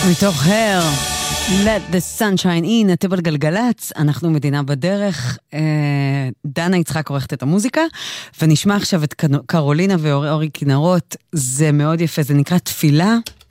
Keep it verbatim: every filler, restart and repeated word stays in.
מתוך הר, Let the Sunshine In, אתם על גלגלץ, אנחנו מדינה בדרך, דנה יצחק עורכת את המוזיקה, ונשמע עכשיו את קרולינה ואורי כנרות, זה מאוד יפה, זה נקרא תפילה.